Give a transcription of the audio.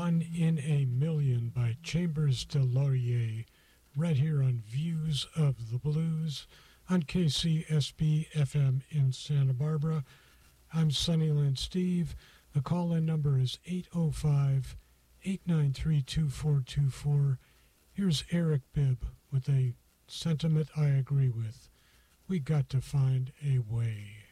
One in a Million by Chambers de Laurier, right here on Views of the Blues on KCSB FM in Santa Barbara. I'm Sunnyland Steve. The call-in number is 805-893-2424. Here's Eric Bibb with a sentiment I agree with. We got to find a way.